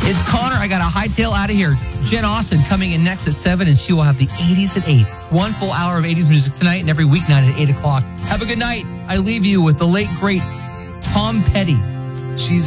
It's Connor. I got to hightail out of here. Jen Austen coming in next at 7, and she will have the 80s at 8. One full hour of 80s music tonight and every weeknight at 8 o'clock. Have a good night. I leave you with the late, great Tom Petty. She's